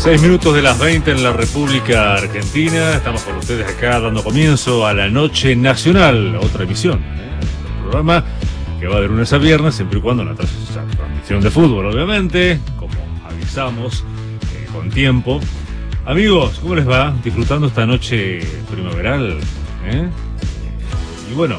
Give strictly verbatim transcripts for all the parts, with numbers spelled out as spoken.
Seis minutos de las veinte en la República Argentina. Estamos con ustedes acá dando comienzo a la Noche Nacional, otra emisión, ¿eh? Un programa que va de lunes a viernes, siempre y cuando la transmisión de fútbol, obviamente, como avisamos, eh, con tiempo. Amigos, ¿cómo les va? Disfrutando esta noche primaveral, ¿eh? Y bueno,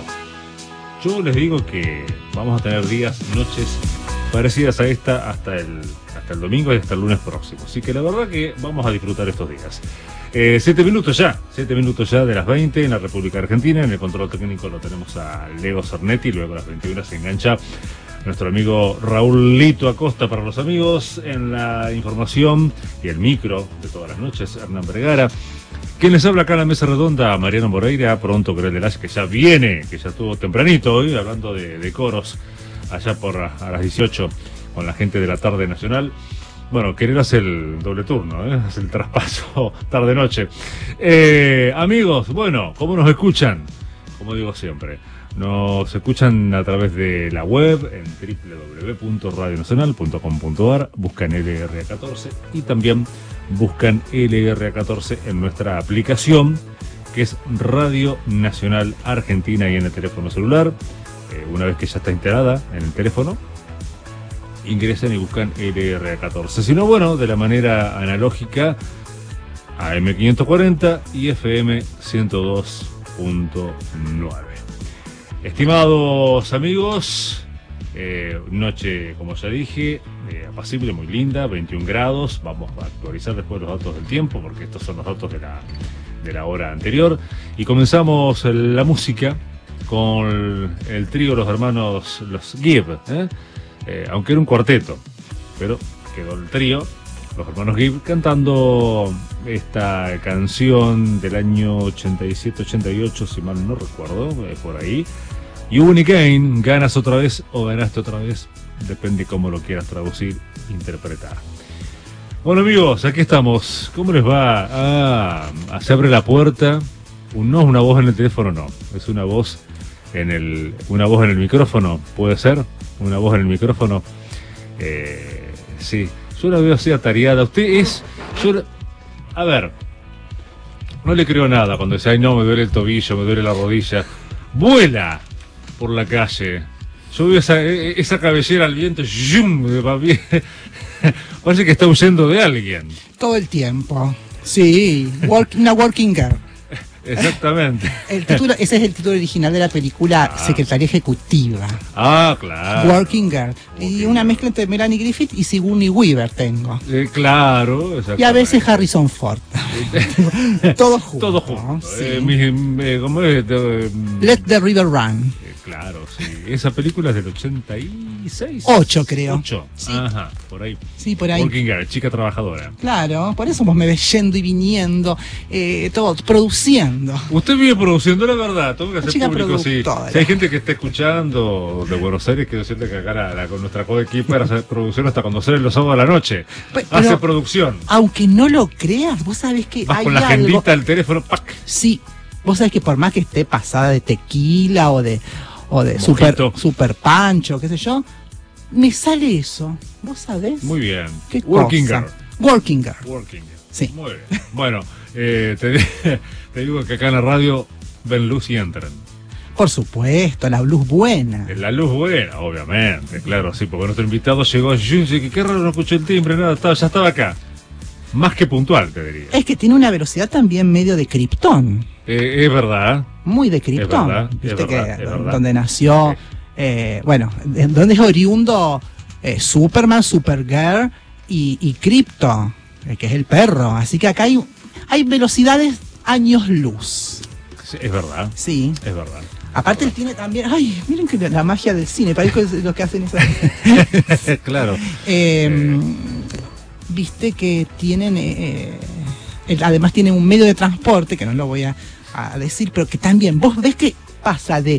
yo les digo que vamos a tener días, noches parecidas a esta hasta el hasta el domingo y hasta el lunes próximo. Así que la verdad que vamos a disfrutar estos días. Eh, siete minutos ya, siete minutos ya de las veinte en la República Argentina. En el control técnico lo tenemos a Leo Cernetti. Luego a las veintiuna se engancha nuestro amigo Raúl Lito Acosta para los amigos. En la información y el micro de todas las noches, Hernán Vergara. Quien les habla acá en la mesa redonda, Mariano Moreira. Pronto Grel de Lash, que ya viene, que ya estuvo tempranito hoy, hablando de, de coros, allá por a las dieciocho, con la gente de la tarde nacional. Bueno, Querer hace el doble turno, ¿eh? Hace el traspaso tarde-noche. Eh, amigos, bueno, ¿cómo nos escuchan? Como digo siempre, nos escuchan a través de la web en doble u doble u doble u punto radio nacional punto com punto a r, buscan L R A catorce y también buscan L R A catorce en nuestra aplicación, que es Radio Nacional Argentina, y en el teléfono celular. Eh, una vez que ya está instalada en el teléfono, ingresen y buscan L R A catorce. Si no, bueno, de la manera analógica, A M quinientos cuarenta y F M ciento dos punto nueve. Estimados amigos, eh, noche, como ya dije, eh, apacible, muy linda, veintiún grados. Vamos a actualizar después los datos del tiempo, porque estos son los datos de la, de la hora anterior. Y comenzamos la música con el trío, los hermanos, los Gibb, ¿eh? Eh, aunque era un cuarteto, pero quedó el trío, los hermanos Gibb, cantando esta canción del año ochenta y siete ochenta y ocho, si mal no recuerdo, eh, por ahí. You Win Again, ganas otra vez o ganaste otra vez, depende cómo lo quieras traducir, interpretar. Bueno amigos, aquí estamos. ¿Cómo les va? Ah, se abre la puerta. No es una voz en el teléfono, no, es una voz en el, una voz en el micrófono, puede ser. Una voz en el micrófono. Eh, sí, yo la veo así atareada. Usted es... Yo la, a ver, no le creo nada cuando dice, ay no, me duele el tobillo, me duele la rodilla. Vuela por la calle. Yo veo esa, esa cabellera al viento. ¡Yum! Parece que está huyendo de alguien. Todo el tiempo. Sí, work, una working girl. Exactamente. El título, ese es el título original de la película, ah. Secretaria Ejecutiva. Ah, claro. Working Girl. Working y una Girl. Mezcla entre Melanie Griffith y Sigourney Weaver tengo. Eh, claro, y a veces Harrison Ford. Todo junto. Todo junto. Sí. Eh, mi, mi, ¿cómo es? Eh, Let the River Run. Eh, claro, sí. Esa película es del ochenta y seis. ocho, creo. ocho. Sí. Ajá, por ahí. Sí, por ahí. Working Girl, chica trabajadora. Claro, por eso vos me ves yendo y viniendo, eh, todo, produciendo. Usted vive produciendo, la verdad, tengo que hacer chica público, sí. productora. Si hay gente que está escuchando de Buenos Aires, quiero decirte que acá la, la, con nuestra coequipa hace producción hasta cuando sale los sábados a la noche. Pero, hace producción. Aunque no lo creas, vos sabés que vas hay con la algo... agendita del teléfono, ¡pac! Sí, vos sabés que por más que esté pasada de tequila o de, o de super, super pancho, qué sé yo, me sale eso. ¿Vos sabés? Muy bien. ¿Qué Working cosa? Girl. Working Girl. Working Girl. Sí. Muy bien. Bueno, eh, te, te digo que acá en la radio ven luz y entran. Por supuesto, la luz buena. La luz buena, obviamente, claro, sí, porque nuestro invitado llegó, yo dije, qué raro, no escuché el timbre, nada, estaba, ya estaba acá. Más que puntual, te diría. Es que tiene una velocidad también medio de Krypton. Eh, es verdad. Muy de Krypton. Es verdad, Viste es que verdad, es verdad. Donde nació, sí. eh, bueno, donde es oriundo eh, Superman, Supergirl y, y Krypto, eh, que es el perro. Así que acá hay, hay velocidades años luz. Sí, es verdad. Sí. Es verdad. Aparte él tiene también, ay, miren que la magia del cine, parece los que hacen eso. Claro. Eh, eh. Viste que tienen, eh, él además tiene un medio de transporte, que no lo voy a, a decir, pero que también, vos ves que pasa de,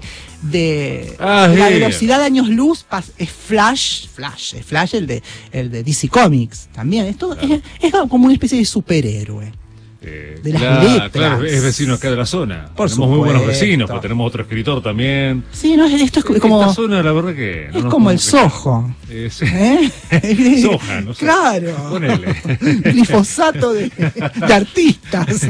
de ah, la sí. velocidad de años luz, pasa, es Flash, Flash, es Flash el de, el de D C Comics, también, es, todo, claro. es, es como una especie de superhéroe. Eh, de las claro, letras. claro, es vecino acá de la zona. Por tenemos muy buenos supuesto. vecinos, pero tenemos otro escritor también. Sí, no, esto es como... Esta zona, la verdad que... no es nos como el podemos quejar. Soho. Eh, sí. ¿Eh? Soja, no sé. Claro. Ponele. Glifosato de, de artistas.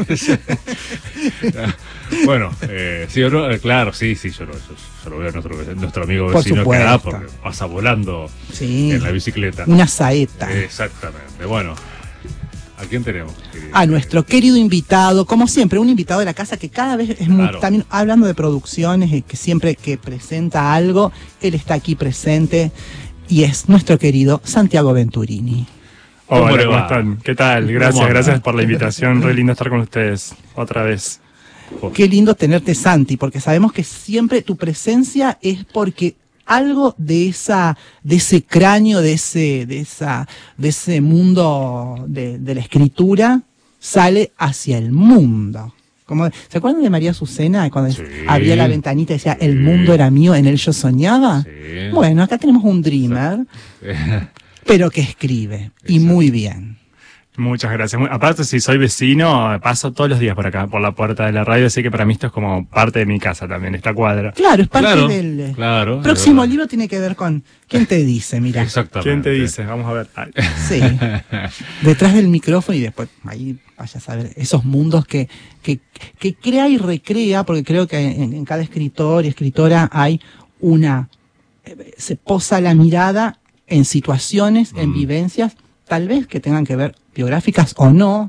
Bueno, eh, sí, no, eh, claro, sí, sí, yo lo, yo, yo lo veo a nuestro, nuestro amigo Por vecino supuesto. acá porque pasa volando Sí. en la bicicleta. Una saeta. Exactamente. Bueno, ¿a quién tenemos? A nuestro querido invitado, como siempre, un invitado de la casa que cada vez es muy, Claro. también hablando de producciones, y que siempre que presenta algo, él está aquí presente, y es nuestro querido Santiago Venturini. ¿Cómo Hola, le ¿cómo va? están? ¿Qué tal? ¿Cómo Gracias, anda? gracias por la invitación. Re lindo estar con ustedes otra vez. Qué lindo tenerte, Santi, porque sabemos que siempre tu presencia es porque algo de esa, de ese cráneo, de ese, de esa, de ese mundo de, de la escritura sale hacia el mundo. Como, ¿se acuerdan de María Azucena cuando Sí. abría la ventanita y decía Sí. el mundo era mío, en él yo soñaba? Sí. Bueno, acá tenemos un dreamer, pero que escribe y Exacto. muy bien. Muchas gracias. Muy- Aparte, si soy vecino, paso todos los días por acá, por la puerta de la radio, así que para mí esto es como parte de mi casa también, esta cuadra. Claro, es parte Claro, del claro, próximo es verdad. libro, tiene que ver con ¿quién te dice? Mira. Exactamente. ¿Quién te dice? Vamos a ver. Ay. Sí, detrás del micrófono y después ahí vayas a ver esos mundos que, que, que crea y recrea, porque creo que en, en cada escritor y escritora hay una, eh, se posa la mirada en situaciones, en Mm. vivencias, tal vez que tengan que ver biográficas o no,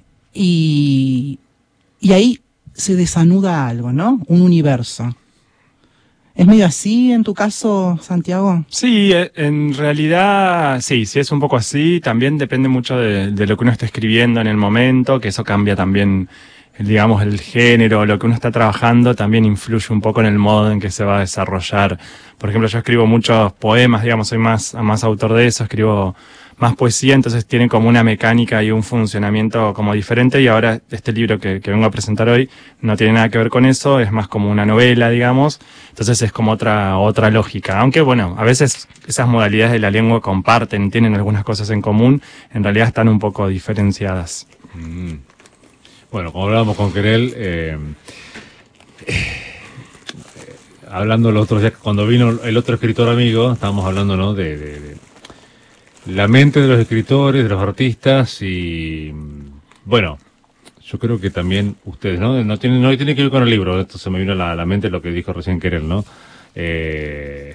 y, y ahí se desanuda algo, ¿no? Un universo. ¿Es medio así en tu caso, Santiago? Sí, eh, en realidad, sí, sí es un poco así. También depende mucho de, de lo que uno esté escribiendo en el momento, que eso cambia también, digamos, el género, lo que uno está trabajando también influye un poco en el modo en que se va a desarrollar. Por ejemplo, yo escribo muchos poemas, digamos, soy más, más autor de eso, escribo más poesía, entonces tiene como una mecánica y un funcionamiento como diferente, y ahora este libro que, que vengo a presentar hoy no tiene nada que ver con eso, es más como una novela, digamos, entonces es como otra, otra lógica, aunque bueno, a veces esas modalidades de la lengua comparten, tienen algunas cosas en común, en realidad están un poco diferenciadas. Mm. Bueno, como hablábamos con Querel, eh, eh, hablando los otros días, cuando vino el otro escritor amigo, estábamos hablando, ¿no? de, de, de la mente de los escritores, de los artistas, y bueno, yo creo que también ustedes, ¿no? No tiene, no tiene que ver con el libro, esto se me vino a la, a la mente lo que dijo recién Querel, ¿no? Eh,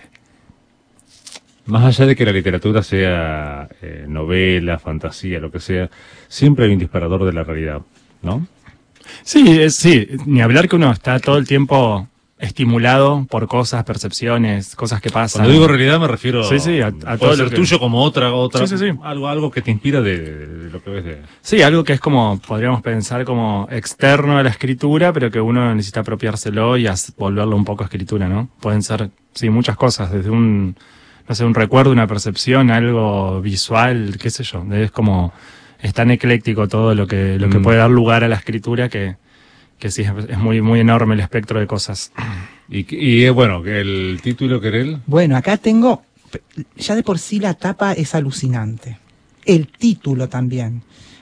más allá de que la literatura sea eh, novela, fantasía, lo que sea, siempre hay un disparador de la realidad, ¿no? Sí, es, sí, ni hablar que uno está todo el tiempo estimulado por cosas, percepciones, cosas que pasan. Cuando digo realidad me refiero Sí, sí, a- a puede todo ser lo que- tuyo como otra, otra, Sí, sí, sí. algo, algo que te inspira de, de- de lo que ves de... Sí, algo que es como, podríamos pensar como externo a la escritura, pero que uno necesita apropiárselo y as- volverlo un poco a escritura, ¿no? Pueden ser, sí, muchas cosas, desde un, no sé, un recuerdo, una percepción, algo visual, qué sé yo. Es como, es tan ecléctico todo lo que, lo que Mm. puede dar lugar a la escritura que, que sí, es, es muy, muy enorme el espectro de cosas. Y, y eh, bueno, que el título, Querel, Bueno, acá tengo, ya de por sí la tapa es alucinante. El título también.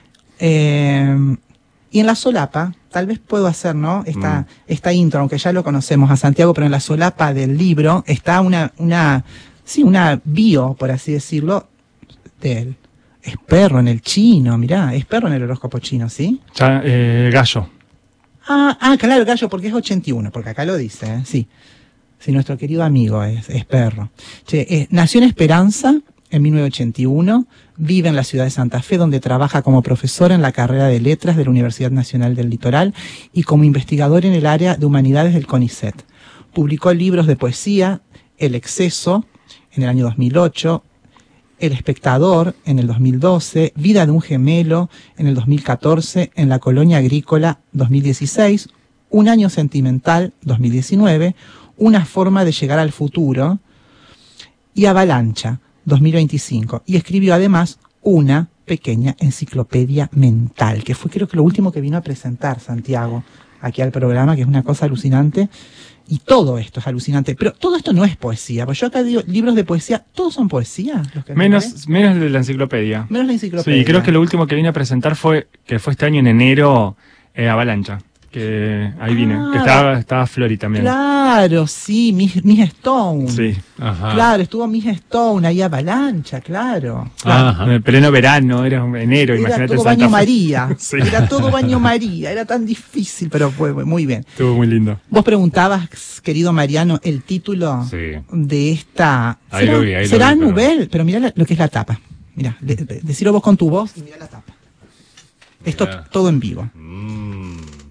Eh, y en la solapa, tal vez puedo hacer, ¿no? Esta, Mm. esta intro, aunque ya lo conocemos a Santiago, pero en la solapa del libro está una, una, sí, una bio, por así decirlo, de él. Es perro en el chino, mirá, es perro en el horóscopo chino, ¿sí? Ya, eh, Gallo. Ah, ah, claro, gallo, porque es ochenta y uno, porque acá lo dice, ¿eh? Sí. Sí, nuestro querido amigo es, es perro. Che, eh, nació en Esperanza en mil novecientos ochenta y uno, vive en la ciudad de Santa Fe, donde trabaja como profesor en la carrera de Letras de la Universidad Nacional del Litoral y como investigador en el área de Humanidades del CONICET. Publicó libros de poesía, El Exceso, en el año dos mil ocho, El Espectador en el dos mil doce, Vida de un gemelo en el dos mil catorce, En la colonia agrícola dos mil dieciséis, Un año sentimental dos mil diecinueve, Una forma de llegar al futuro y Avalancha dos mil veinticinco. Y escribió además una pequeña enciclopedia mental, que fue creo que lo último que vino a presentar Santiago aquí al programa, que es una cosa alucinante. y todo esto es alucinante. Pero todo esto no es poesía, porque yo acá digo, libros de poesía, ¿todos son poesía? Los que Menos, menos de la enciclopedia. Menos la enciclopedia. Sí, creo que lo último que vine a presentar fue, que fue este año en enero, eh, Avalancha. Que ahí vine, Ah, que estaba, estaba Flori también. Claro, sí, Miss, Miss Stone. Sí. Ajá. Claro, estuvo Miss Stone, ahí Avalancha, claro. Ajá. En el pleno verano, era enero, Era imagínate. todo en Santa baño Fe. María, Sí. era todo baño María, era tan difícil, pero fue muy bien. Estuvo muy lindo. Vos preguntabas, querido Mariano, el título Sí. de esta... Ahí ¿Será, lo vi, ahí lo será vi, pero- Nubel? Pero mirá la- lo que es la tapa. Mirá, de- de- decilo vos con tu voz y mirá la tapa. Esto Mirá. todo en vivo. Mm.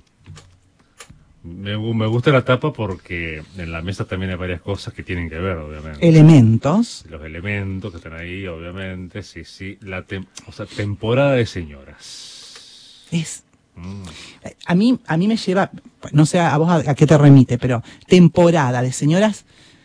Me, gu- me gusta la tapa porque en la mesa también hay varias cosas que tienen que ver, obviamente. Elementos. Los elementos que están ahí, obviamente, sí, sí. La tem- o sea, temporada de señoras. Es... Mm. A mí, a mí me lleva, no sé a vos a, a qué te remite, pero temporada de señoras,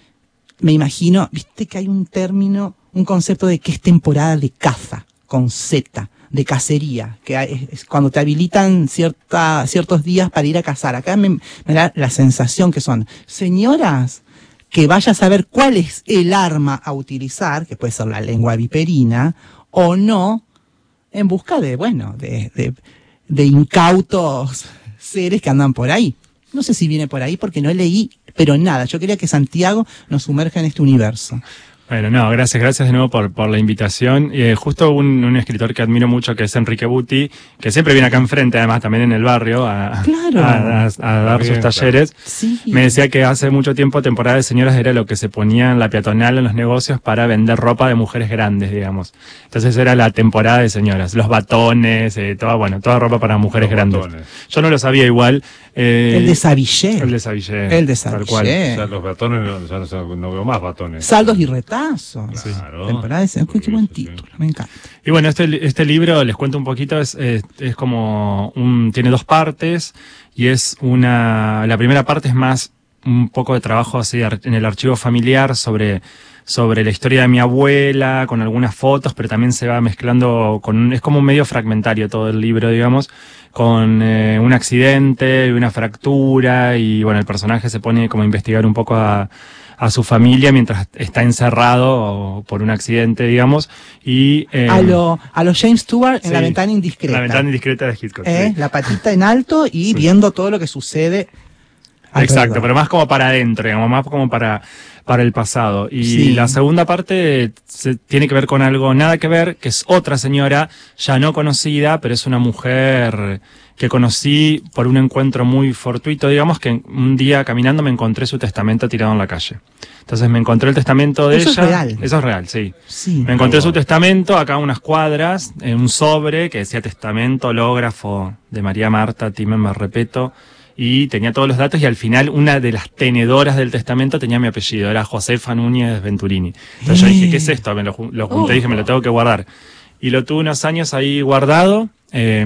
me imagino, viste que hay un término, un concepto de que es temporada de caza, con Z, de cacería, que hay- es cuando te habilitan cierta, ciertos días para ir a cazar. Acá me, me da la sensación que son señoras que vaya a saber cuál es el arma a utilizar, que puede ser la lengua viperina, o no, en busca de, bueno, de, de, de incautos seres que andan por ahí. No sé si viene por ahí porque no leí, pero nada, yo quería que Santiago nos sumerja en este universo. Bueno, no, gracias, gracias de nuevo por, por la invitación. Eh, justo un, un escritor que admiro mucho, que es Enrique Buti, que siempre viene acá enfrente, además también en el barrio, a, Claro. a, a- a dar Bien, sus talleres. Sí. Me decía que hace mucho tiempo temporada de señoras era lo que se ponía en la peatonal en los negocios para vender ropa de mujeres grandes, digamos. Entonces era la temporada de señoras, los batones, eh, toda, bueno, toda ropa para mujeres Los grandes. batones. Yo no lo sabía igual. eh, El de Savillé. El de Savillé. El de tal cual. Savillé. O sea, los batones, no, ya no, sé, no veo más batones. Saldos y retazos. Claro. Temporada de Uy, qué buen Sí, sí, sí. título, me encanta. Y bueno, este, este libro, les cuento un poquito, es, es, es como un, tiene dos partes y es una, la primera parte es más un poco de trabajo así ar- en el archivo familiar sobre, sobre la historia de mi abuela, con algunas fotos, pero también se va mezclando con, un- es como un medio fragmentario todo el libro, digamos, con eh, un accidente, una fractura y bueno, el personaje se pone como a investigar un poco a, a su familia mientras está encerrado por un accidente, digamos, y... eh, A lo, a lo James Stewart en sí, la ventana indiscreta. La ventana indiscreta de Hitchcock. ¿Eh? Sí. La patita en alto y Sí. viendo todo lo que sucede. Exacto, alrededor. pero más como para adentro, digamos, más como para, para el pasado. Y Sí. la segunda parte se, tiene que ver con algo nada que ver, que es otra señora, ya no conocida, pero es una mujer que conocí por un encuentro muy fortuito, digamos, que un día caminando me encontré su testamento tirado en la calle. Entonces me encontré el testamento de Eso es ella. real. Eso es real, sí. Sí. Me encontré Ah, su bueno. testamento acá a unas cuadras, en un sobre que decía testamento hológrafo de María Marta Timen Repeto, y tenía todos los datos y al final una de las tenedoras del testamento tenía mi apellido, era Josefa Núñez Venturini. Entonces yo dije, ¿qué es esto? Me lo, ju- lo junté y dije, me lo tengo que guardar. Y lo tuve unos años ahí guardado, eh,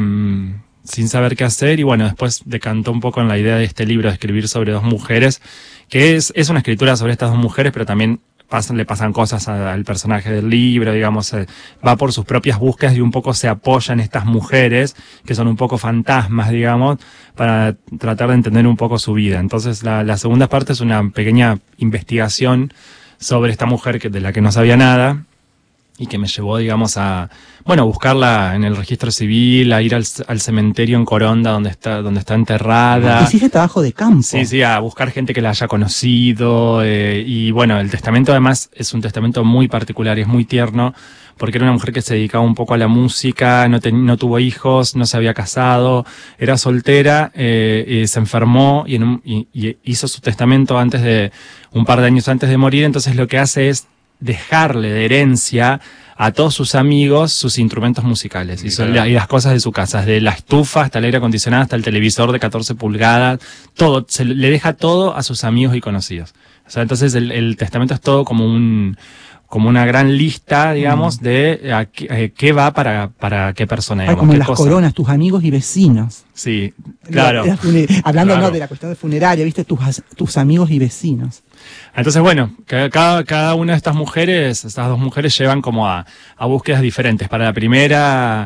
sin saber qué hacer, y bueno, después decantó un poco en la idea de este libro de escribir sobre dos mujeres, que es, es una escritura sobre estas dos mujeres, pero también pasan, le pasan cosas a- al personaje del libro, digamos, eh, va por sus propias búsquedas y un poco se apoya en estas mujeres, que son un poco fantasmas, digamos, para tratar de entender un poco su vida. Entonces, la, la segunda parte es una pequeña investigación sobre esta mujer que, de la que no sabía nada, y que me llevó, digamos, a, bueno, buscarla en el registro civil, a ir al, c- al cementerio en Coronda donde está, donde está enterrada. Hiciste trabajo de campo. Sí, sí, a buscar gente que la haya conocido, eh, y bueno, el testamento además es un testamento muy particular y es muy tierno, porque era una mujer que se dedicaba un poco a la música, no, ten- no tuvo hijos, no se había casado, era soltera, eh, y se enfermó y, en un- y- y hizo su testamento antes de, un par de años antes de morir, entonces lo que hace es dejarle de herencia a todos sus amigos sus instrumentos musicales y, son- Mirá. y las cosas de su casa, desde la estufa hasta el aire acondicionado hasta el televisor de catorce pulgadas, todo, se le deja todo a sus amigos y conocidos. O sea, entonces el, el testamento es todo como un, como una gran lista, digamos, de a qué, eh, qué va para, para qué persona, Ay, digamos, como qué en las cosa. coronas, tus amigos y vecinos. Sí, claro. La- la fune- hablando Claro. no de la cuestión de funeraria, viste, tus, as- tus amigos y vecinos. Entonces, bueno, ca- cada, cada una de estas mujeres, estas dos mujeres llevan como a, a búsquedas diferentes. Para la primera,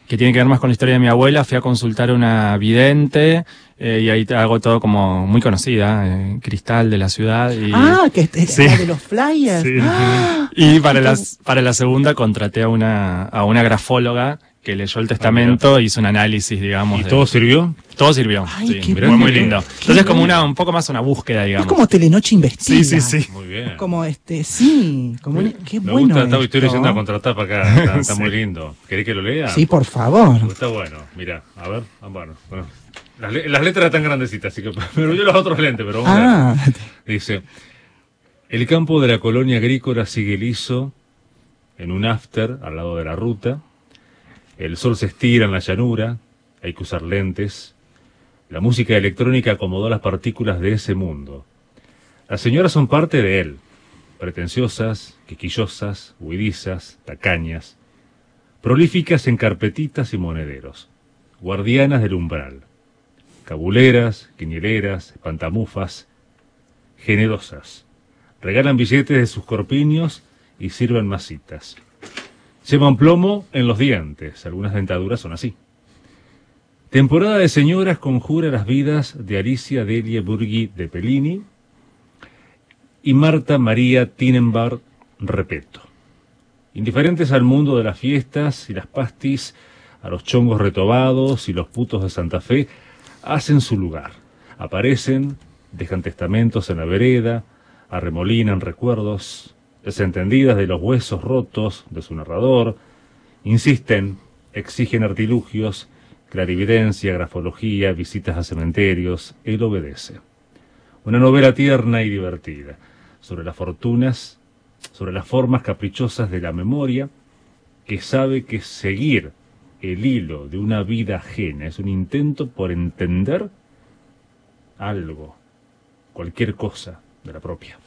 que tiene que ver más con la historia de mi abuela. Fui a consultar a una vidente, eh, y ahí te hago todo como muy conocida, eh, Cristal de la ciudad. Y, ah, que es sí. la de los flyers. Sí. ¡Ah! Y para, las, para la segunda contraté a una, a una grafóloga que leyó el testamento, ah, hizo un análisis, digamos. ¿Y de, todo sirvió? Todo sirvió, Ay, sí, qué muy, muy bueno. lindo. Qué Entonces como bueno. una, un poco más una búsqueda, digamos. Es como Telenoche Investiga. Sí, sí, sí. Muy bien. Como este, sí, como un- qué Me bueno. gusta, está- estoy esto. leyendo a contratapa acá, está, está Sí. muy lindo. ¿Querés que lo lea? Sí, por favor. Está bueno, mira, a ver, ah, bueno, bueno. Las, le- las letras están grandecitas, así que pero yo los otros lentes, pero vamos Ah, a ver. Dice, el campo de la colonia agrícola sigue liso, en un after, al lado de la ruta. El sol se estira en la llanura, hay que usar lentes. La música electrónica acomodó las partículas de ese mundo. Las señoras son parte de él, pretenciosas, quisquillosas, huidizas, tacañas, prolíficas en carpetitas y monederos, guardianas del umbral, cabuleras, quinieleras, espantamufas, generosas, regalan billetes de sus corpiños y sirven masitas. Llevan plomo en los dientes, algunas dentaduras son así. Temporada de señoras conjura las vidas de Alicia Delia Burghi de Pellini y Marta María Tinenbar Repeto. Indiferentes al mundo de las fiestas y las pastis, a los chongos retobados y los putos de Santa Fe, hacen su lugar. Aparecen, dejan testamentos en la vereda, arremolinan recuerdos, desentendidas de los huesos rotos de su narrador, insisten, exigen artilugios, clarividencia, grafología, visitas a cementerios, él obedece. Una novela tierna y divertida, sobre las fortunas, sobre las formas caprichosas de la memoria, que sabe que seguir el hilo de una vida ajena es un intento por entender algo, cualquier cosa de la propia.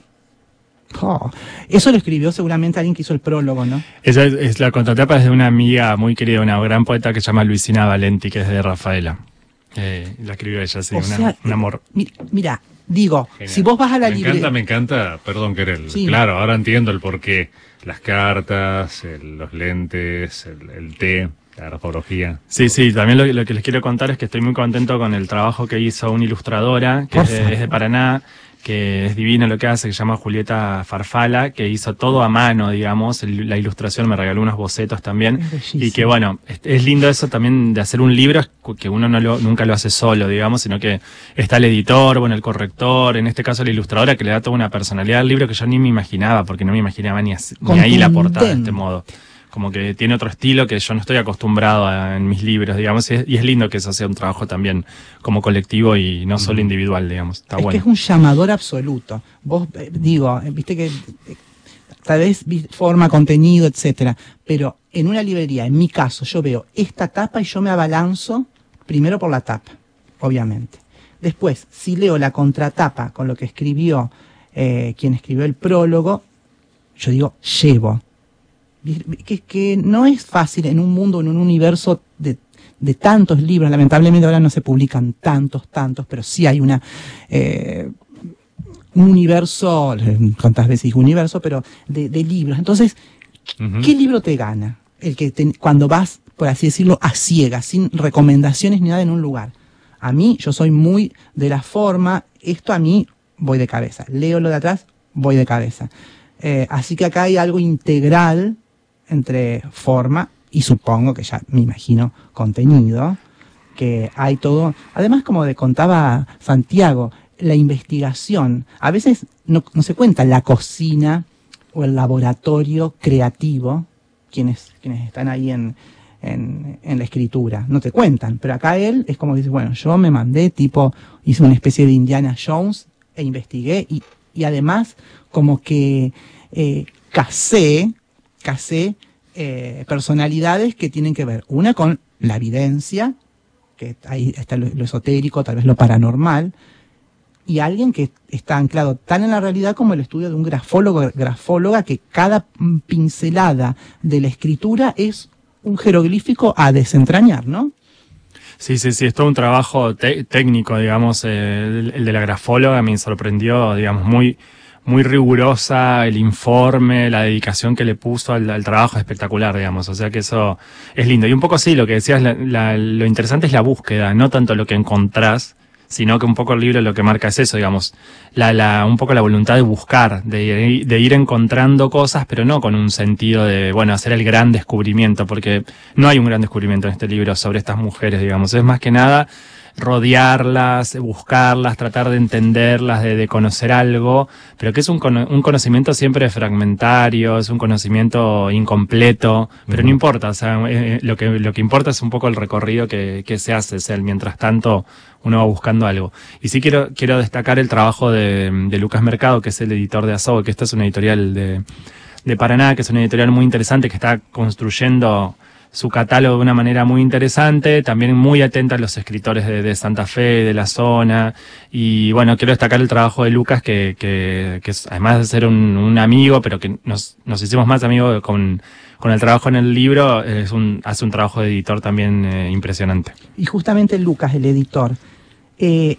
oh, eso lo escribió seguramente alguien que hizo el prólogo, ¿no? Esa es, es la contratapa es de una amiga muy querida, una gran poeta que se llama Luisina Valenti, que es de Rafaela. Eh, la escribió ella, sí, O una, sea, un amor. Mira, mira, digo, Genial. si vos vas a la Me librería... encanta, me encanta, perdón Querel, Sí. claro, ahora entiendo el porqué, las cartas, el- los lentes, el, el té, la grafología. Sí, sí, también lo, lo que les quiero contar es que estoy muy contento con el trabajo que hizo una ilustradora, que Por es de, favor. es de Paraná, que es divino lo que hace, que se llama Julieta Farfala, que hizo todo a mano, digamos, el- la ilustración, me regaló unos bocetos también, Es bellísimo. y que bueno, es, es lindo eso también de hacer un libro, es cu- que uno no lo, nunca lo hace solo, digamos, sino que está el editor, bueno, el corrector, en este caso la ilustradora, que le da toda una personalidad al libro que yo ni me imaginaba, porque no me imaginaba ni, así- ni ahí la portada de este Contundente. modo. Como que tiene otro estilo que yo no estoy acostumbrado a, en mis libros, digamos, y es, y es lindo que eso sea un trabajo también como colectivo y no solo individual, digamos. Está es bueno. que es un llamador absoluto. Vos, eh, digo, eh, viste que eh, tal vez vi- forma, contenido, etcétera, pero en una librería, en mi caso, yo veo esta tapa y yo me abalanzo primero por la tapa, obviamente. Después, si leo la contratapa con lo que escribió eh, quien escribió el prólogo, yo digo, llevo. Que, que no es fácil en un mundo, en un universo de, de tantos libros, lamentablemente ahora no se publican tantos, tantos, pero sí hay una eh, un universo, cuántas veces digo universo, pero de, de libros. Entonces, Ujú. ¿qué libro te gana? El que te- cuando vas, por así decirlo, a ciegas, sin recomendaciones ni nada en un lugar. A mí, yo soy muy de la forma, esto a mí voy de cabeza. Leo lo de atrás, voy de cabeza. Eh, así que acá hay algo integral entre forma y supongo que ya me imagino contenido, que hay todo, además como de contaba Santiago, la investigación, a veces no, no se cuenta la cocina o el laboratorio creativo, quienes, quienes están ahí en, en, en la escritura, no te cuentan, pero acá él es como que dice, bueno, yo me mandé, tipo, hice una especie de Indiana Jones e investigué y, y además como que eh, casé, casé eh, personalidades que tienen que ver, una con la evidencia, que ahí está lo, lo esotérico, tal vez lo paranormal, y alguien que está anclado tan en la realidad como el estudio de un grafólogo, grafóloga, que cada mm, pincelada de la escritura es un jeroglífico a desentrañar, ¿no? Sí, sí, sí, es todo un trabajo te- técnico, digamos, eh, el, el de la grafóloga me sorprendió, digamos, muy muy rigurosa, el informe, la dedicación que le puso al, al trabajo es espectacular, digamos, o sea que eso es lindo. Y un poco sí, lo que decías, la, la, lo interesante es la búsqueda, no tanto lo que encontrás, sino que un poco el libro lo que marca es eso, digamos, la, la, un poco la voluntad de buscar, de, de ir encontrando cosas, pero no con un sentido de, bueno, hacer el gran descubrimiento, porque no hay un gran descubrimiento en este libro sobre estas mujeres, digamos, es más que nada rodearlas, buscarlas, tratar de entenderlas, de, de conocer algo, pero que es un, cono un conocimiento siempre fragmentario, es un conocimiento incompleto, pero uh-huh. no importa, o sea, eh, lo que lo que importa es un poco el recorrido que, que se hace, o sea, mientras tanto uno va buscando algo. Y sí quiero quiero destacar el trabajo de, de Lucas Mercado, que es el editor de Azogue, que esta es una editorial de, de Paraná, que es una editorial muy interesante, que está construyendo su catálogo de una manera muy interesante, también muy atenta a los escritores de, de Santa Fe, de la zona, y bueno, quiero destacar el trabajo de Lucas, que, que, que es, además de ser un, un amigo, pero que nos, nos hicimos más amigos con, con el trabajo en el libro, es un, hace un trabajo de editor también eh, impresionante. Y justamente Lucas, el editor, eh,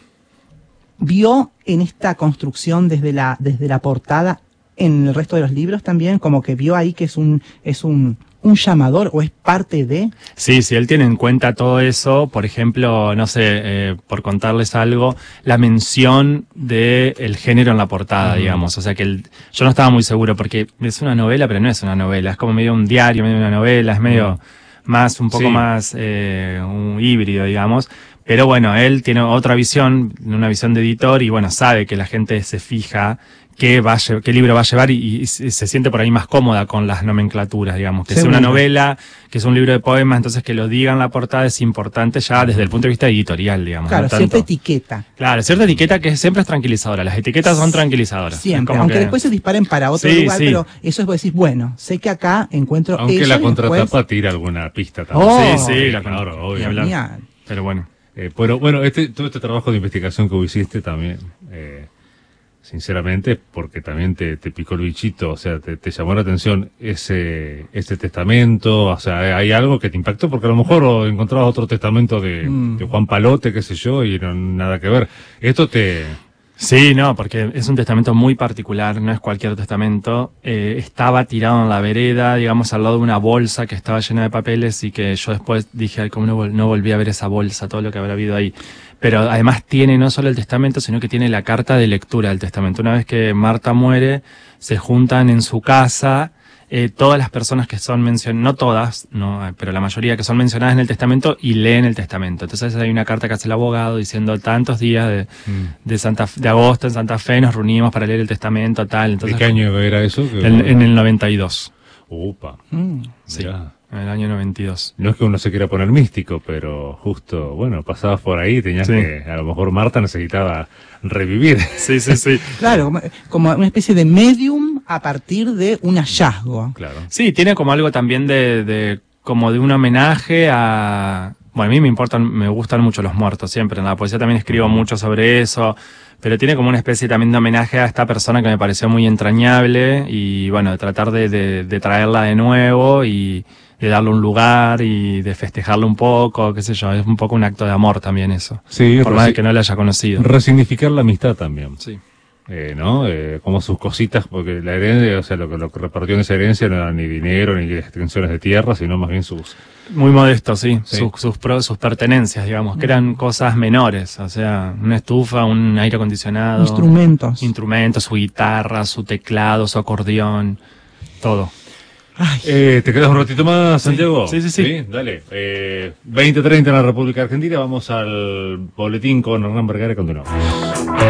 vio en esta construcción desde la, desde la portada, en el resto de los libros también, como que vio ahí que es un, es un, un llamador o es parte de... Sí, sí, él tiene en cuenta todo eso, por ejemplo, no sé, eh, por contarles algo, la mención de el género en la portada, uh-huh. digamos, o sea que el, yo no estaba muy seguro porque es una novela, pero no es una novela, es como medio un diario, medio una novela, es medio uh-huh. más, un poco sí. más eh, un híbrido, digamos. Pero bueno, él tiene otra visión, una visión de editor, y bueno, sabe que la gente se fija qué, va a, qué libro va a llevar y, y se siente por ahí más cómoda con las nomenclaturas, digamos. Que Seguro. sea una novela, que es un libro de poemas, entonces que lo diga en la portada es importante ya desde el punto de vista editorial, digamos. Claro, no tanto, cierta etiqueta. Claro, cierta etiqueta que siempre es tranquilizadora. Las etiquetas son tranquilizadoras. Siempre, aunque que... después se disparen para otro sí, lugar, sí. pero eso es vos decís, bueno, sé que acá encuentro aunque eso la y contratapa después... tira alguna pista también. Oh, sí, sí, la claro, obvio. Genial. Pero bueno. Eh, pero bueno, este, todo este trabajo de investigación que hiciste también, eh, sinceramente, porque también te, te picó el bichito, o sea, te, te llamó la atención ese, ese testamento, o sea, hay algo que te impactó, porque a lo mejor encontrabas otro testamento de, mm. de Juan Palote, qué sé yo, y no nada que ver. Esto te... Sí, no, porque es un testamento muy particular, no es cualquier testamento. Eh, estaba tirado en la vereda, digamos, al lado de una bolsa que estaba llena de papeles y que yo después dije, ay, cómo no, vol no volví a ver esa bolsa, todo lo que habrá habido ahí. Pero además tiene no solo el testamento, sino que tiene la carta de lectura del testamento. Una vez que Marta muere, se juntan en su casa eh, todas las personas que son mencionadas, no todas, no, pero la mayoría que son mencionadas en el testamento y leen el testamento. Entonces hay una carta que hace el abogado diciendo tantos días de, mm. de, Santa, de agosto en Santa Fe nos reunimos para leer el testamento, tal. Entonces, ¿de qué año era eso? En, en el noventa y dos. Upa. Mm. Sí. Ya. En el año noventa y dos. No es que uno se quiera poner místico, pero justo, bueno, pasabas por ahí, tenías sí. que, a lo mejor Marta necesitaba revivir. Sí, sí, sí. Claro, como, como una especie de medium a partir de un hallazgo. Claro. Sí, tiene como algo también de, de, como de un homenaje a, bueno, a mí me importan, me gustan mucho los muertos siempre, en la poesía también escribo mucho sobre eso, pero tiene como una especie también de homenaje a esta persona que me pareció muy entrañable y bueno, de tratar de, de, de traerla de nuevo y de darle un lugar y de festejarlo un poco, qué sé yo, es un poco un acto de amor también eso. Sí, por más de que no la haya conocido. Resignificar la amistad también. Sí. Eh, ¿no? Eh, como sus cositas, porque la herencia, o sea, lo que, lo que repartió en esa herencia no era ni dinero, ni extensiones de tierra, sino más bien sus... Muy modesto, sí, sí. Sus, sus, pro, sus pertenencias, digamos, que eran cosas menores, o sea, una estufa, un aire acondicionado. Instrumentos. Instrumentos, su guitarra, su teclado, su acordeón, todo. Eh, ¿Te quedas un ratito más, Santiago? Sí, sí, sí. ¿Sí? Dale. Eh, veinte treinta en la República Argentina, vamos al boletín con Hernán Vergara y continuamos.